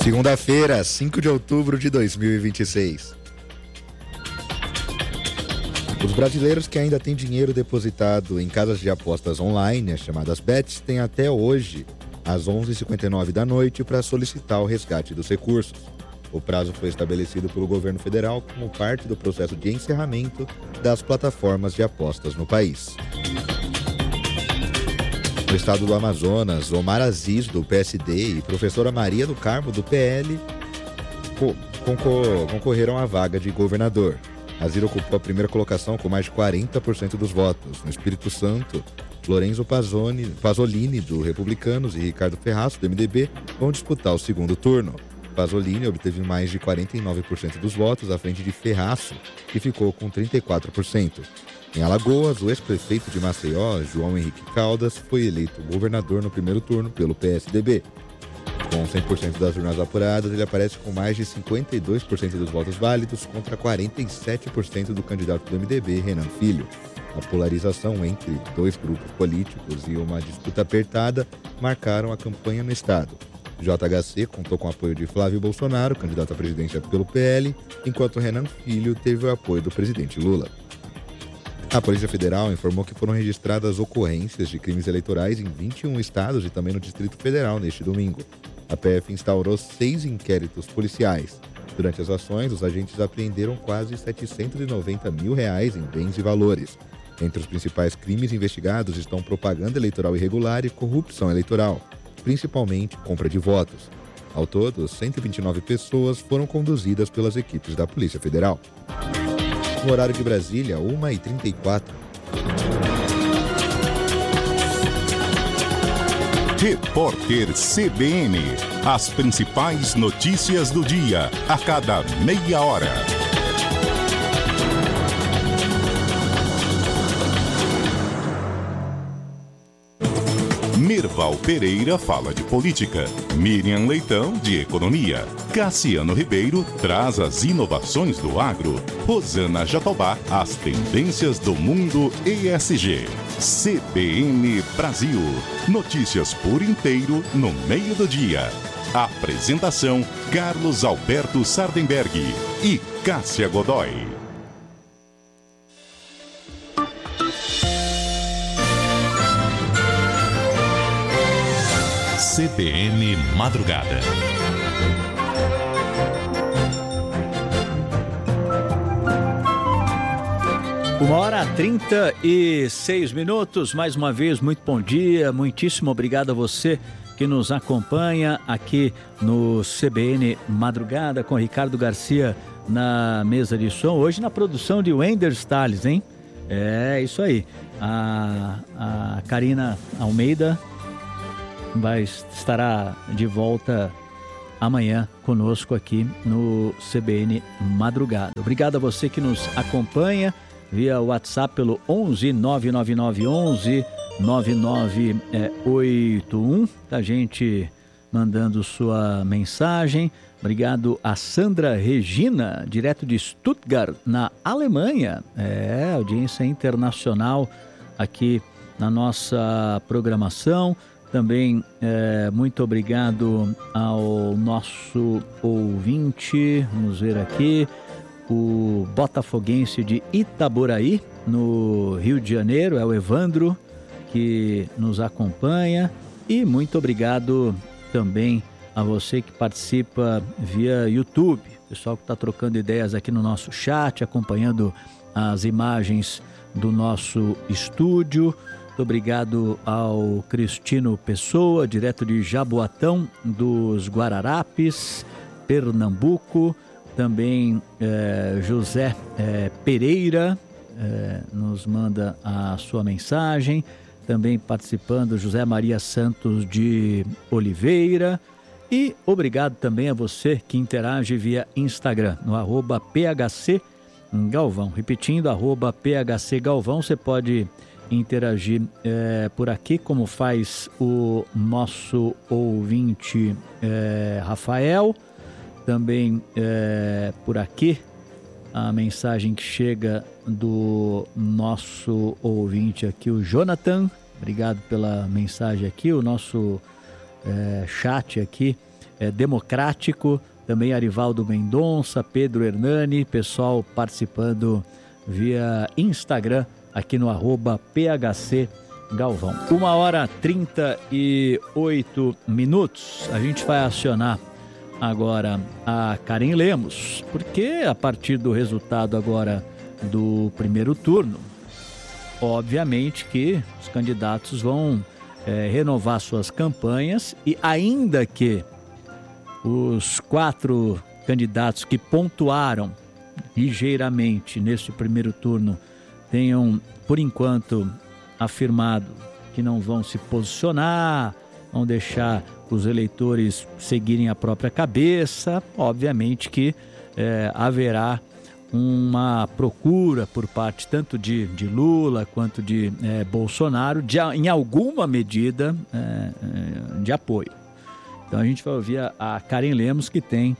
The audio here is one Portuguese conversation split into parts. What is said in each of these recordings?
Segunda-feira, 5 de outubro de 2026. Os brasileiros que ainda têm dinheiro depositado em casas de apostas online, as chamadas bets, têm até hoje, às 11h59 da noite, para solicitar o resgate dos recursos. O prazo foi estabelecido pelo governo federal como parte do processo de encerramento das plataformas de apostas no país. No estado do Amazonas, Omar Aziz, do PSD, e professora Maria do Carmo, do PL, concorreram à vaga de governador. Aziz ocupou a primeira colocação com mais de 40% dos votos. No Espírito Santo, Lorenzo Pasolini, do Republicanos, e Ricardo Ferraz, do MDB, vão disputar o segundo turno. Pasolini obteve mais de 49% dos votos, à frente de Ferraz, que ficou com 34%. Em Alagoas, o ex-prefeito de Maceió, João Henrique Caldas, foi eleito governador no primeiro turno pelo PSDB. Com 100% das urnas apuradas, ele aparece com mais de 52% dos votos válidos contra 47% do candidato do MDB, Renan Filho. A polarização entre dois grupos políticos e uma disputa apertada marcaram a campanha no estado. JHC contou com o apoio de Flávio Bolsonaro, candidato à presidência pelo PL, enquanto Renan Filho teve o apoio do presidente Lula. A Polícia Federal informou que foram registradas ocorrências de crimes eleitorais em 21 estados e também no Distrito Federal neste domingo. A PF instaurou 6 inquéritos policiais. Durante as ações, os agentes apreenderam quase R$790 mil em bens e valores. Entre os principais crimes investigados estão propaganda eleitoral irregular e corrupção eleitoral, principalmente compra de votos. Ao todo, 129 pessoas foram conduzidas pelas equipes da Polícia Federal. No horário de Brasília, 1h34. Repórter CBN. As principais notícias do dia, a cada meia hora. Merval Pereira fala de política, Miriam Leitão de economia, Cassiano Ribeiro traz as inovações do agro, Rosana Jatobá as tendências do mundo ESG. CBN Brasil, notícias por inteiro no meio do dia. Apresentação Carlos Alberto Sardenberg e Cássia Godoy. CBN Madrugada. Uma hora 36 minutos. Mais uma vez, muito bom dia. Muitíssimo obrigado a você que nos acompanha aqui no CBN Madrugada com Ricardo Garcia na mesa de som. Hoje na produção de Wender Salles, hein? É isso aí. A Karina Almeida estará de volta amanhã conosco aqui no CBN Madrugada. Obrigado a você que nos acompanha via WhatsApp pelo 11 999 11 9981. A gente mandando sua mensagem. Obrigado a Sandra Regina, direto de Stuttgart, na Alemanha. Audiência internacional aqui na nossa programação. Também muito obrigado ao nosso ouvinte, vamos ver aqui, o botafoguense de Itaboraí, no Rio de Janeiro, é o Evandro, que nos acompanha. E muito obrigado também a você que participa via YouTube, pessoal que está trocando ideias aqui no nosso chat, acompanhando as imagens do nosso estúdio. Muito obrigado ao Cristino Pessoa, direto de Jaboatão dos Guararapes, Pernambuco. Também José Pereira nos manda a sua mensagem. Também participando José Maria Santos de Oliveira. E obrigado também a você que interage via Instagram, no @PHC Galvão. Repetindo, @PHC Galvão, você pode interagir por aqui, como faz o nosso ouvinte Rafael. Também por aqui a mensagem que chega do nosso ouvinte aqui, o Jonathan. Obrigado pela mensagem aqui. O nosso chat aqui Democrático, também Arivaldo Mendonça, Pedro Hernani, pessoal participando via Instagram, aqui no @PHC Galvão. 1h38. A gente vai acionar agora a Karen Lemos, porque a partir do resultado agora do primeiro turno, obviamente que os candidatos vão renovar suas campanhas, e ainda que os 4 candidatos que pontuaram ligeiramente neste primeiro turno tenham, por enquanto, afirmado que não vão se posicionar, vão deixar os eleitores seguirem a própria cabeça, obviamente que haverá uma procura por parte tanto de Lula quanto de Bolsonaro, em alguma medida de apoio. Então a gente vai ouvir a Karen Lemos, que tem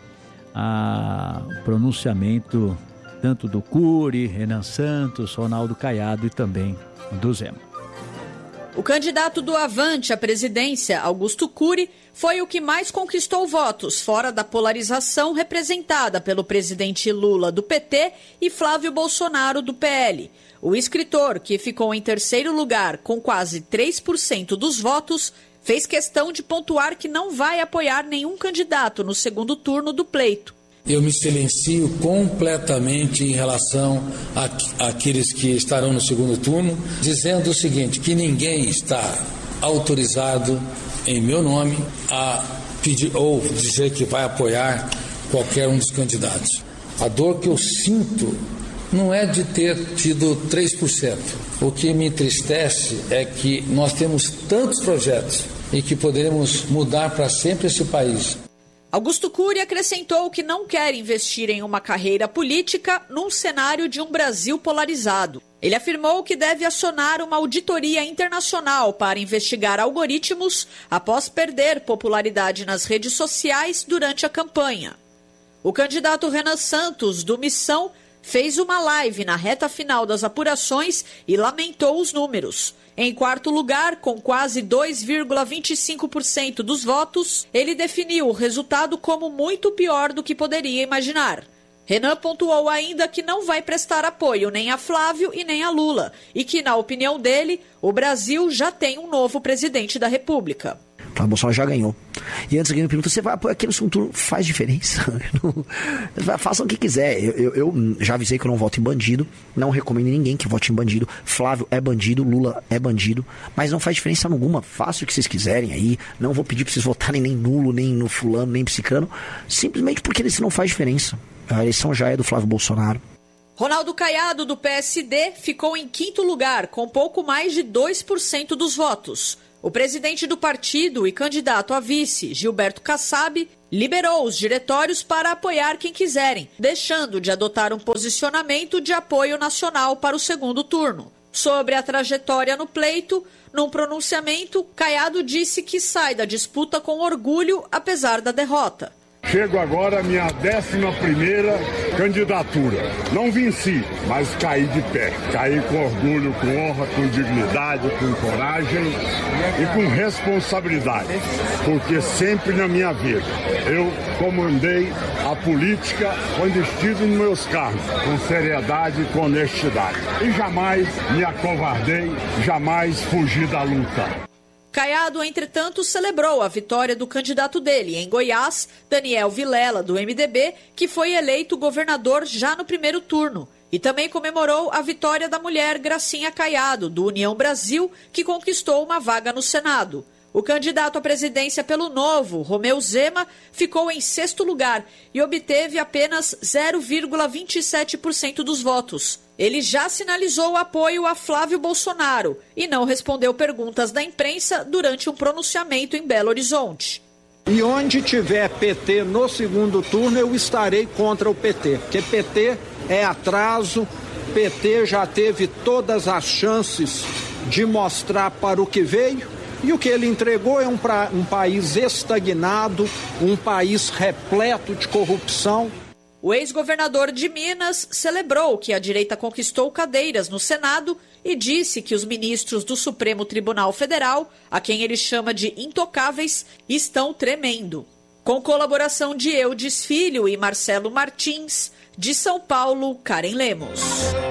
o pronunciamento tanto do Cury, Renan Santos, Ronaldo Caiado e também do Zema. O candidato do Avante à presidência, Augusto Cury, foi o que mais conquistou votos fora da polarização representada pelo presidente Lula do PT e Flávio Bolsonaro do PL. O escritor, que ficou em terceiro lugar com quase 3% dos votos, fez questão de pontuar que não vai apoiar nenhum candidato no segundo turno do pleito. Eu me silencio completamente em relação àqueles que estarão no segundo turno, dizendo o seguinte, que ninguém está autorizado, em meu nome, a pedir ou dizer que vai apoiar qualquer um dos candidatos. A dor que eu sinto não é de ter tido 3%. O que me entristece é que nós temos tantos projetos e que poderemos mudar para sempre esse país. Augusto Cury acrescentou que não quer investir em uma carreira política num cenário de um Brasil polarizado. Ele afirmou que deve acionar uma auditoria internacional para investigar algoritmos após perder popularidade nas redes sociais durante a campanha. O candidato Renan Santos, do Missão, fez uma live na reta final das apurações e lamentou os números. Em quarto lugar, com quase 2,25% dos votos, ele definiu o resultado como muito pior do que poderia imaginar. Renan pontuou ainda que não vai prestar apoio nem a Flávio e nem a Lula, e que, na opinião dele, o Brasil já tem um novo presidente da República. O Bolsonaro já ganhou. E antes alguém me perguntou, você vai apoiar aquele segundo turno? Faz diferença. Façam o que quiser. Eu já avisei que eu não voto em bandido. Não recomendo ninguém que vote em bandido. Flávio é bandido, Lula é bandido. Mas não faz diferença alguma. Façam o que vocês quiserem aí. Não vou pedir pra vocês votarem nem nulo, nem no fulano, nem psicano. Simplesmente porque isso não faz diferença. A eleição já é do Flávio Bolsonaro. Ronaldo Caiado, do PSD, ficou em quinto lugar, com pouco mais de 2% dos votos. O presidente do partido e candidato a vice, Gilberto Kassab, liberou os diretórios para apoiar quem quiserem, deixando de adotar um posicionamento de apoio nacional para o segundo turno. Sobre a trajetória no pleito, num pronunciamento, Caiado disse que sai da disputa com orgulho, apesar da derrota. Chego agora à minha 11ª candidatura. Não venci, mas caí de pé. Caí com orgulho, com honra, com dignidade, com coragem e com responsabilidade. Porque sempre na minha vida eu comandei a política quando estive nos meus cargos, com seriedade e com honestidade. E jamais me acovardei, jamais fugi da luta. Caiado, entretanto, celebrou a vitória do candidato dele em Goiás, Daniel Vilela, do MDB, que foi eleito governador já no primeiro turno. E também comemorou a vitória da mulher Gracinha Caiado, do União Brasil, que conquistou uma vaga no Senado. O candidato à presidência pelo Novo, Romeu Zema, ficou em sexto lugar e obteve apenas 0,27% dos votos. Ele já sinalizou apoio a Flávio Bolsonaro e não respondeu perguntas da imprensa durante um pronunciamento em Belo Horizonte. E onde tiver PT no segundo turno, eu estarei contra o PT, porque PT é atraso, PT já teve todas as chances de mostrar para o que veio. E o que ele entregou é um país estagnado, um país repleto de corrupção. O ex-governador de Minas celebrou que a direita conquistou cadeiras no Senado e disse que os ministros do Supremo Tribunal Federal, a quem ele chama de intocáveis, estão tremendo. Com colaboração de Eudes Filho e Marcelo Martins, de São Paulo, Karen Lemos.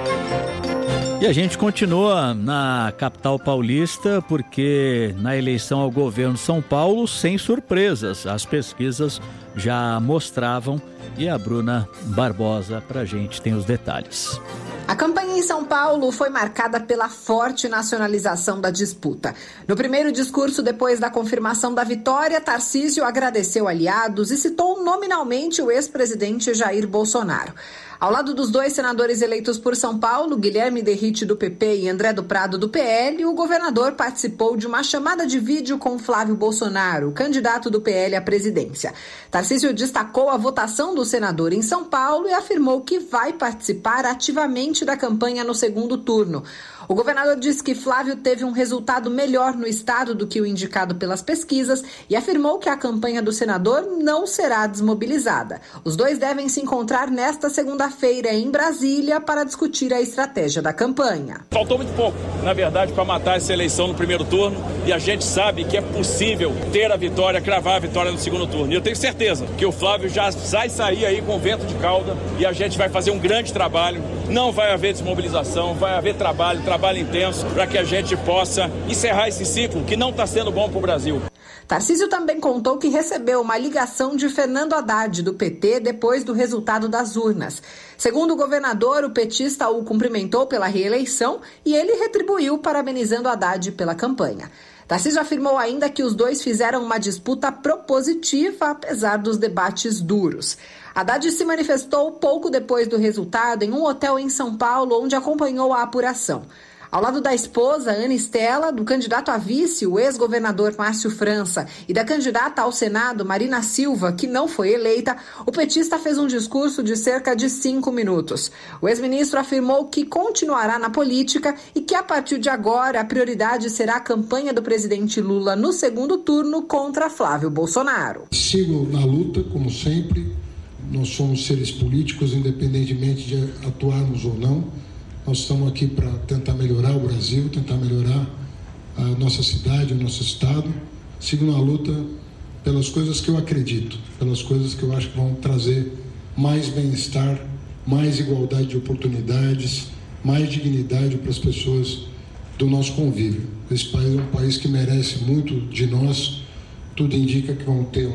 E a gente continua na capital paulista, porque na eleição ao governo de São Paulo, sem surpresas, as pesquisas já mostravam, e a Bruna Barbosa pra gente tem os detalhes. A campanha em São Paulo foi marcada pela forte nacionalização da disputa. No primeiro discurso, depois da confirmação da vitória, Tarcísio agradeceu aliados e citou nominalmente o ex-presidente Jair Bolsonaro. Ao lado dos dois senadores eleitos por São Paulo, Guilherme Derrite do PP e André do Prado do PL, o governador participou de uma chamada de vídeo com Flávio Bolsonaro, candidato do PL à presidência. Tarcísio destacou a votação do senador em São Paulo e afirmou que vai participar ativamente da campanha no segundo turno. O governador disse que Flávio teve um resultado melhor no estado do que o indicado pelas pesquisas e afirmou que a campanha do senador não será desmobilizada. Os dois devem se encontrar nesta segunda-feira em Brasília para discutir a estratégia da campanha. Faltou muito pouco, na verdade, para matar essa eleição no primeiro turno, e a gente sabe que é possível ter a vitória, cravar a vitória no segundo turno. E eu tenho certeza que o Flávio já vai sair aí com vento de cauda e a gente vai fazer um grande trabalho. Não vai haver desmobilização, vai haver trabalho intenso para que a gente possa encerrar esse ciclo que não está sendo bom para o Brasil. Tarcísio também contou que recebeu uma ligação de Fernando Haddad, do PT, depois do resultado das urnas. Segundo o governador, o petista o cumprimentou pela reeleição e ele retribuiu parabenizando Haddad pela campanha. Tarcísio afirmou ainda que os dois fizeram uma disputa propositiva, apesar dos debates duros. Haddad se manifestou pouco depois do resultado em um hotel em São Paulo, onde acompanhou a apuração. Ao lado da esposa, Ana Estela, do candidato a vice, o ex-governador Márcio França, e da candidata ao Senado, Marina Silva, que não foi eleita, o petista fez um discurso de cerca de 5 minutos. O ex-ministro afirmou que continuará na política e que, a partir de agora, a prioridade será a campanha do presidente Lula no segundo turno contra Flávio Bolsonaro. Sigo na luta, como sempre. Nós somos seres políticos, independentemente de atuarmos ou não. Nós estamos aqui para tentar melhorar o Brasil, tentar melhorar a nossa cidade, o nosso estado. Sigo na luta pelas coisas que eu acredito, pelas coisas que eu acho que vão trazer mais bem-estar, mais igualdade de oportunidades, mais dignidade para as pessoas do nosso convívio. Esse país é um país que merece muito de nós. Tudo indica que vão ter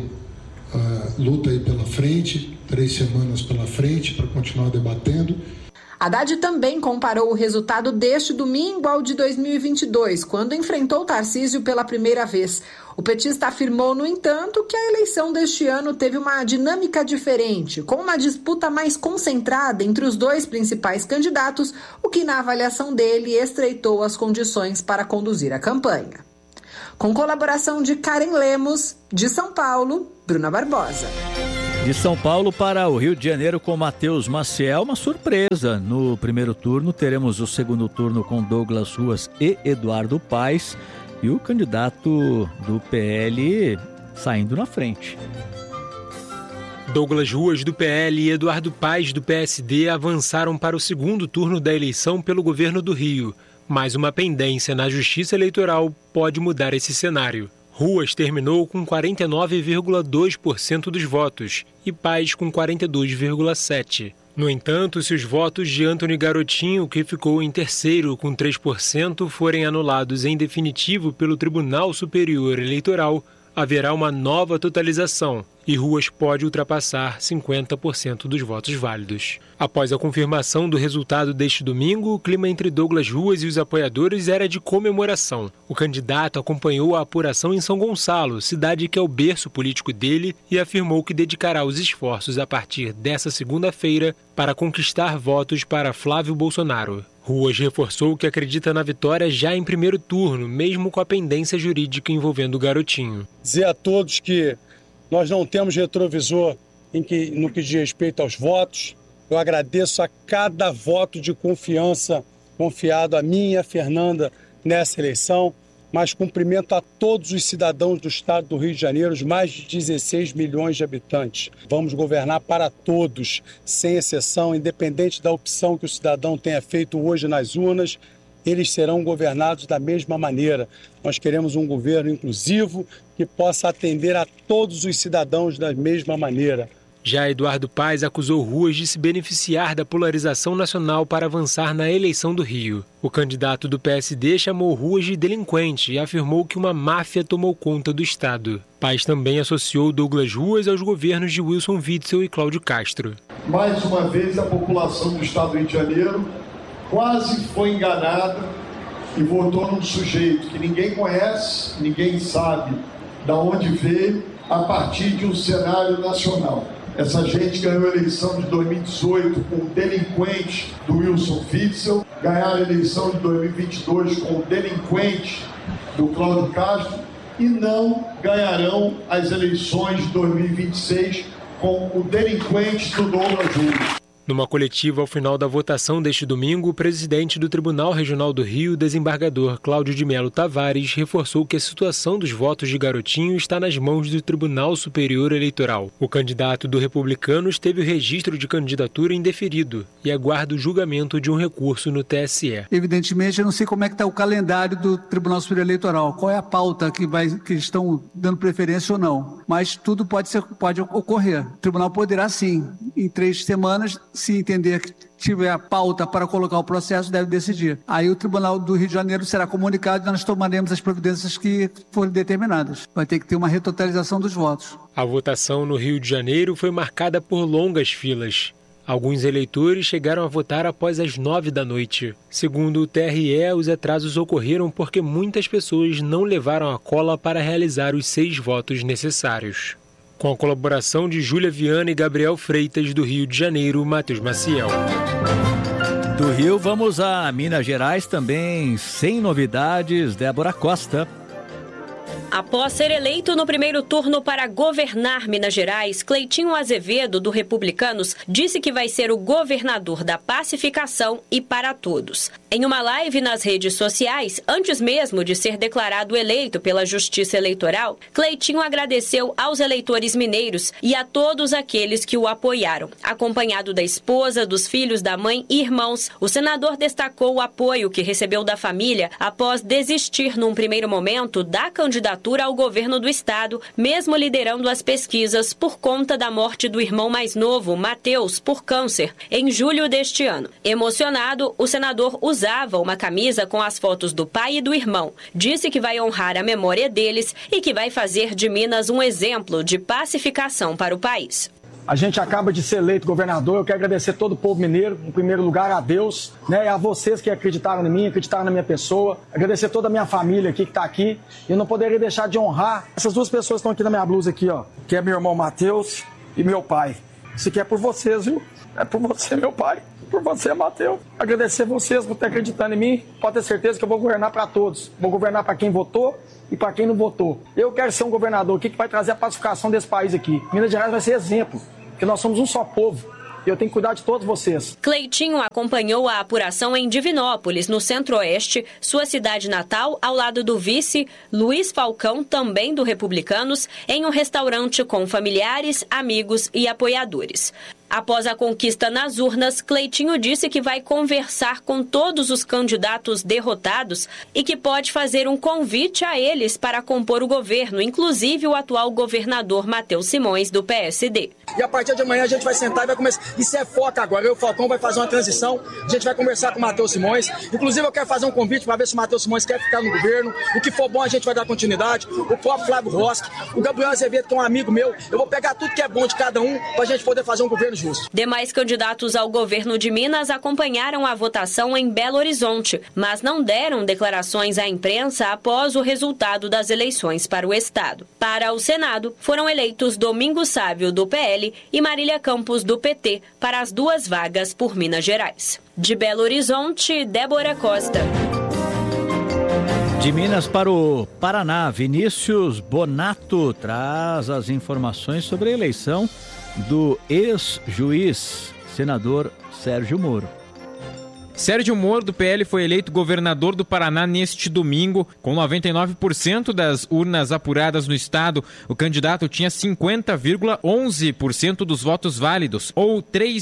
luta aí pela frente, 3 semanas pela frente para continuar debatendo. Haddad também comparou o resultado deste domingo ao de 2022, quando enfrentou Tarcísio pela primeira vez. O petista afirmou, no entanto, que a eleição deste ano teve uma dinâmica diferente, com uma disputa mais concentrada entre os dois principais candidatos, o que, na avaliação dele, estreitou as condições para conduzir a campanha. Com colaboração de Karen Lemos, de São Paulo, Bruna Barbosa. De São Paulo para o Rio de Janeiro com Matheus Maciel, uma surpresa. No primeiro turno teremos o segundo turno com Douglas Ruas e Eduardo Paes e o candidato do PL saindo na frente. Douglas Ruas do PL e Eduardo Paes do PSD avançaram para o segundo turno da eleição pelo governo do Rio, mas uma pendência na Justiça Eleitoral pode mudar esse cenário. Ruas terminou com 49,2% dos votos e Paes com 42,7%. No entanto, se os votos de Antony Garotinho, que ficou em terceiro com 3%, forem anulados em definitivo pelo Tribunal Superior Eleitoral, haverá uma nova totalização e Ruas pode ultrapassar 50% dos votos válidos. Após a confirmação do resultado deste domingo, o clima entre Douglas Ruas e os apoiadores era de comemoração. O candidato acompanhou a apuração em São Gonçalo, cidade que é o berço político dele, e afirmou que dedicará os esforços a partir dessa segunda-feira para conquistar votos para Flávio Bolsonaro. Ruas reforçou que acredita na vitória já em primeiro turno, mesmo com a pendência jurídica envolvendo o Garotinho. Dizer a todos que nós não temos retrovisor no que diz respeito aos votos. Eu agradeço a cada voto de confiança confiado a mim e a Fernanda nessa eleição, mas cumprimento a todos os cidadãos do estado do Rio de Janeiro, os mais de 16 milhões de habitantes. Vamos governar para todos, sem exceção, independente da opção que o cidadão tenha feito hoje nas urnas. eles serão governados da mesma maneira. Nós queremos um governo inclusivo que possa atender a todos os cidadãos da mesma maneira. Já Eduardo Paes acusou Ruas de se beneficiar da polarização nacional para avançar na eleição do Rio. O candidato do PSD chamou Ruas de delinquente e afirmou que uma máfia tomou conta do Estado. Paes também associou Douglas Ruas aos governos de Wilson Witzel e Cláudio Castro. Mais uma vez, a população do Estado do Rio de Janeiro quase foi enganada e votou num sujeito que ninguém conhece, ninguém sabe de onde veio, a partir de um cenário nacional. Essa gente ganhou a eleição de 2018 com o delinquente do Wilson Witzel, ganharam a eleição de 2022 com o delinquente do Cláudio Castro e não ganharão as eleições de 2026 com o delinquente do Douglas Ruas. Numa coletiva ao final da votação deste domingo, o presidente do Tribunal Regional do Rio, desembargador Cláudio de Melo Tavares, reforçou que a situação dos votos de Garotinho está nas mãos do Tribunal Superior Eleitoral. O candidato do Republicanos teve o registro de candidatura indeferido e aguarda o julgamento de um recurso no TSE. Evidentemente, eu não sei como é que está o calendário do Tribunal Superior Eleitoral, qual é a pauta que estão dando preferência ou não, mas tudo pode ocorrer. O tribunal poderá, sim, em 3 semanas, se entender que tiver a pauta para colocar o processo, deve decidir. Aí o Tribunal do Rio de Janeiro será comunicado e nós tomaremos as providências que forem determinadas. Vai ter que ter uma retotalização dos votos. A votação no Rio de Janeiro foi marcada por longas filas. Alguns eleitores chegaram a votar após as 9 da noite. Segundo o TRE, os atrasos ocorreram porque muitas pessoas não levaram a cola para realizar os 6 votos necessários. Com a colaboração de Júlia Viana e Gabriel Freitas, do Rio de Janeiro, Matheus Maciel. Do Rio, vamos a Minas Gerais também, sem novidades, Débora Costa. Após ser eleito no primeiro turno para governar Minas Gerais, Cleitinho Azevedo, do Republicanos, disse que vai ser o governador da pacificação e para todos. Em uma live nas redes sociais, antes mesmo de ser declarado eleito pela Justiça Eleitoral, Cleitinho agradeceu aos eleitores mineiros e a todos aqueles que o apoiaram. Acompanhado da esposa, dos filhos, da mãe e irmãos, o senador destacou o apoio que recebeu da família após desistir num primeiro momento da candidatura ao governo do estado, mesmo liderando as pesquisas por conta da morte do irmão mais novo, Matheus, por câncer, em julho deste ano. Emocionado, o senador usava uma camisa com as fotos do pai e do irmão. Disse que vai honrar a memória deles e que vai fazer de Minas um exemplo de pacificação para o país. A gente acaba de ser eleito governador, eu quero agradecer todo o povo mineiro, em primeiro lugar a Deus, né, e a vocês que acreditaram em mim, acreditaram na minha pessoa, agradecer toda a minha família aqui que está aqui, e eu não poderia deixar de honrar essas 2 pessoas que estão aqui na minha blusa aqui, ó, que é meu irmão Matheus e meu pai. Isso aqui é por vocês, viu? É por você, meu pai, por você, Matheus. Agradecer vocês por ter acreditado em mim, pode ter certeza que eu vou governar para todos, vou governar para quem votou e para quem não votou. Eu quero ser um governador aqui que vai trazer a pacificação desse país aqui. Minas Gerais vai ser exemplo. Porque nós somos um só povo e eu tenho que cuidar de todos vocês. Cleitinho acompanhou a apuração em Divinópolis, no Centro-Oeste, sua cidade natal, ao lado do vice Luiz Falcão, também do Republicanos, em um restaurante com familiares, amigos e apoiadores. Após a conquista nas urnas, Cleitinho disse que vai conversar com todos os candidatos derrotados e que pode fazer um convite a eles para compor o governo, inclusive o atual governador Matheus Simões, do PSD. E a partir de amanhã a gente vai sentar e vai começar. Isso é foca agora. Eu e o Falcão vai fazer uma transição. A gente vai conversar com o Matheus Simões. Inclusive eu quero fazer um convite para ver se o Matheus Simões quer ficar no governo. O que for bom a gente vai dar continuidade. O próprio Flávio Rosque, o Gabriel Azevedo, que é um amigo meu. Eu vou pegar tudo que é bom de cada um para a gente poder fazer um governo justo. Demais candidatos ao governo de Minas acompanharam a votação em Belo Horizonte, mas não deram declarações à imprensa após o resultado das eleições para o estado. Para o Senado, foram eleitos Domingos Sávio, do PL, e Marília Campos, do PT, para as 2 vagas por Minas Gerais. De Belo Horizonte, Débora Costa. De Minas para o Paraná, Vinícius Bonato traz as informações sobre a eleição do ex-juiz, senador Sérgio Moro. Sérgio Moro, do PL, foi eleito governador do Paraná neste domingo. Com 99% das urnas apuradas no estado, o candidato tinha 50,11% dos votos válidos, ou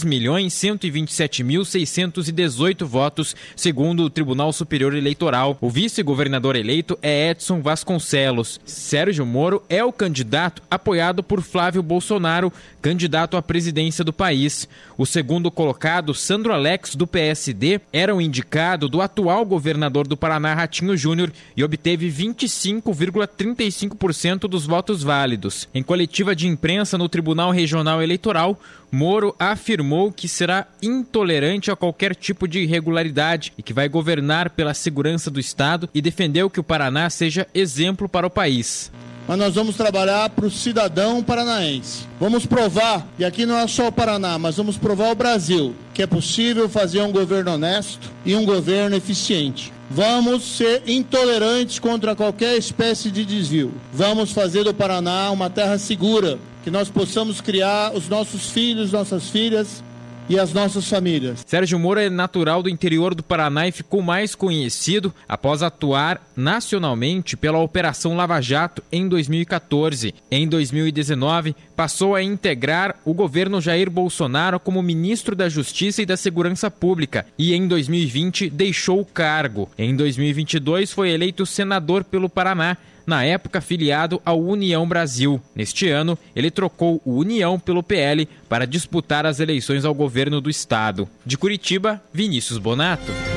3.127.618 votos, segundo o Tribunal Superior Eleitoral. O vice-governador eleito é Edson Vasconcelos. Sérgio Moro é o candidato apoiado por Flávio Bolsonaro, candidato à presidência do país. O segundo colocado, Sandro Alex, do PSD, era o indicado do atual governador do Paraná, Ratinho Júnior, e obteve 25,35% dos votos válidos. Em coletiva de imprensa no Tribunal Regional Eleitoral, Moro afirmou que será intolerante a qualquer tipo de irregularidade e que vai governar pela segurança do Estado, e defendeu que o Paraná seja exemplo para o país. Mas nós vamos trabalhar para o cidadão paranaense. Vamos provar, e aqui não é só o Paraná, mas vamos provar ao Brasil, que é possível fazer um governo honesto e um governo eficiente. Vamos ser intolerantes contra qualquer espécie de desvio. Vamos fazer do Paraná uma terra segura, que nós possamos criar os nossos filhos, nossas filhas e as nossas famílias. Sérgio Moro é natural do interior do Paraná e ficou mais conhecido após atuar nacionalmente pela Operação Lava Jato em 2014. Em 2019, passou a integrar o governo Jair Bolsonaro como ministro da Justiça e da Segurança Pública e em 2020 deixou o cargo. Em 2022 foi eleito senador pelo Paraná, na época filiado ao União Brasil. Neste ano, ele trocou o União pelo PL para disputar as eleições ao governo do estado. De Curitiba, Vinícius Bonato.